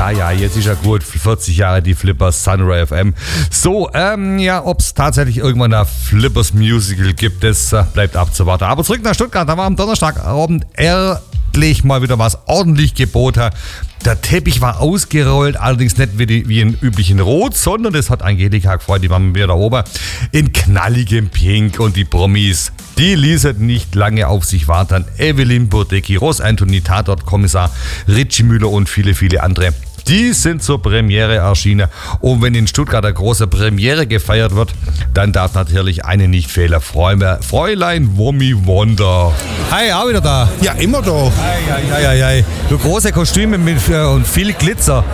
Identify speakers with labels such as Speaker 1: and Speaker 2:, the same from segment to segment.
Speaker 1: Ja, jetzt ist ja gut. 40 Jahre die Flippers, Sunray FM. So, ob es tatsächlich irgendwann ein Flippers Musical gibt, das bleibt abzuwarten. Aber zurück nach Stuttgart, da war am Donnerstagabend endlich mal wieder was ordentlich geboten. Der Teppich war ausgerollt, allerdings nicht wie in üblichen Rot, sondern das hat Angelika gefreut, die waren mit mir da oben, in knalligem Pink. Und die Promis, die ließen nicht lange auf sich warten. Evelyn Burdecki, Ross Anthony, Tatort, Kommissar Richie Müller und viele, viele andere. Die sind zur Premiere erschienen. Und wenn in Stuttgart eine große Premiere gefeiert wird, dann darf natürlich eine nicht fehlen. Fräulein Wommi Wonder.
Speaker 2: Hi, auch wieder da.
Speaker 3: Ja, immer da.
Speaker 2: Ei. Du, große Kostüme und viel Glitzer.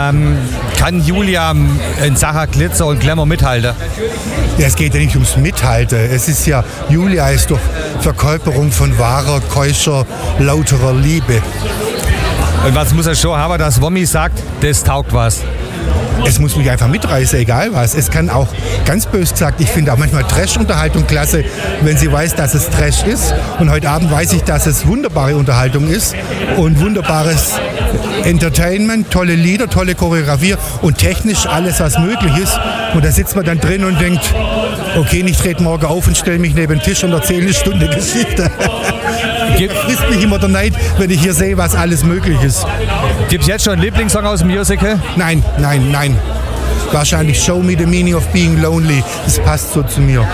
Speaker 2: Kann Julia in Sachen Glitzer und Glamour mithalten?
Speaker 3: Ja, es geht ja nicht ums Mithalten. Es ist ja, Julia ist doch Verkörperung von wahrer, keuscher, lauterer Liebe.
Speaker 2: Und was muss er schon haben, dass Wommi sagt, das taugt was?
Speaker 3: Es muss mich einfach mitreißen, egal was. Es kann auch, ganz böse gesagt, ich finde auch manchmal Trash-Unterhaltung klasse, wenn sie weiß, dass es Trash ist. Und heute Abend weiß ich, dass es wunderbare Unterhaltung ist und wunderbares Entertainment, tolle Lieder, tolle Choreografie und technisch alles, was möglich ist. Und da sitzt man dann drin und denkt, okay, ich trete morgen auf und stelle mich neben den Tisch und erzähle eine Stunde Geschichte. Da frisst mich immer der Neid, wenn ich hier sehe, was alles möglich ist.
Speaker 2: Gibt es jetzt schon einen Lieblingssong aus dem Musical?
Speaker 3: Nein. Wahrscheinlich Show Me the Meaning of Being Lonely. Das passt so zu mir.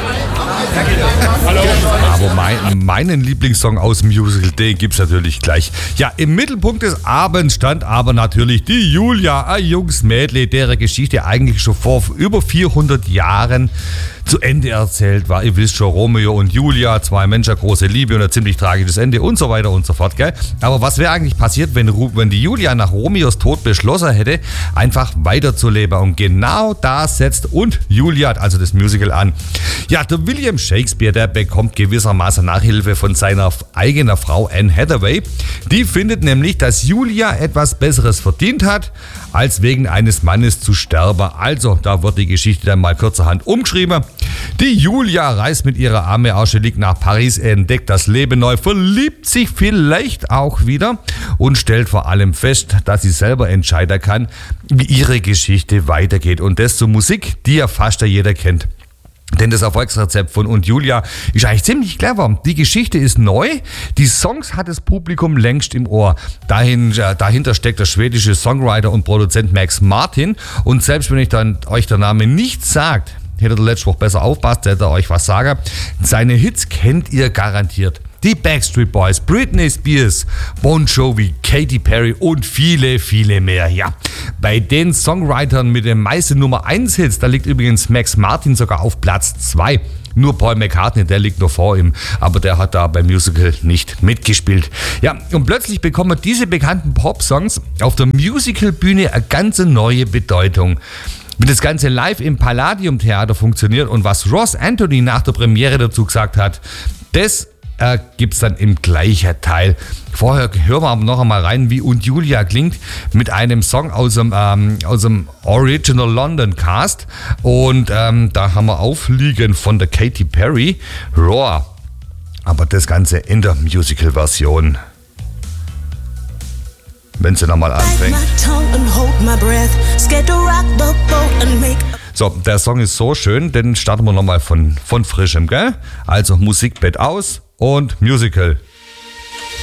Speaker 1: Hallo. Aber meinen Lieblingssong aus dem Musical, den gibt es natürlich gleich. Ja, im Mittelpunkt des Abends stand aber natürlich die Julia, ein junges Mädel, deren Geschichte eigentlich schon vor über 400 Jahren zu Ende erzählt war. Ihr wisst schon, Romeo und Julia, zwei Menschen, große Liebe und ein ziemlich tragisches Ende und so weiter und so fort, gell? Aber was wäre eigentlich passiert, wenn die Julia nach Romeos Tod beschlossen hätte, einfach weiterzuleben? Und genau da setzt und Julia, also das Musical, an. Ja, der William Shakespeare, der bekommt gewissermaßen Nachhilfe von seiner eigenen Frau Anne Hathaway. Die findet nämlich, dass Julia etwas Besseres verdient hat, als wegen eines Mannes zu sterben. Also, da wird die Geschichte dann mal kurzerhand umgeschrieben. Die Julia reist mit ihrer armen Angelique nach Paris, entdeckt das Leben neu, verliebt sich vielleicht auch wieder und stellt vor allem fest, dass sie selber entscheiden kann, wie ihre Geschichte weitergeht. Und das zur Musik, die ja fast jeder kennt. Denn das Erfolgsrezept von Und Julia ist eigentlich ziemlich clever. Die Geschichte ist neu, die Songs hat das Publikum längst im Ohr. Dahinter steckt der schwedische Songwriter und Produzent Max Martin. Und selbst wenn euch der Name nichts sagt, hätte der letzte Woche besser aufpasst, hätte er euch was sagen. Seine Hits kennt ihr garantiert. Die Backstreet Boys, Britney Spears, Bon Jovi, Katy Perry und viele, viele mehr. Ja, bei den Songwritern mit den meisten Nummer 1 Hits, da liegt übrigens Max Martin sogar auf Platz 2. Nur Paul McCartney, der liegt noch vor ihm, aber der hat da beim Musical nicht mitgespielt. Ja, und plötzlich bekommen diese bekannten Pop-Songs auf der Musical-Bühne eine ganz neue Bedeutung. Wie das Ganze live im Palladium Theater funktioniert und was Ross Anthony nach der Premiere dazu gesagt hat, das gibt es dann im gleichen Teil. Vorher hören wir aber noch einmal rein, wie Und Julia klingt mit einem Song aus dem Original London Cast. Und da haben wir Aufliegen von der Katy Perry, Roar. Aber das Ganze in der Musical-Version. Wenn sie nochmal anfängt. So, der Song ist so schön, den starten wir nochmal von frischem, gell? Also Musikbett aus und Musical.